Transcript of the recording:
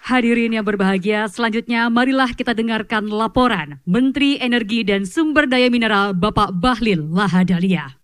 Hadirin yang berbahagia, selanjutnya marilah kita dengarkan laporan Menteri Energi dan Sumber Daya Mineral Bapak Bahlil Lahadalia.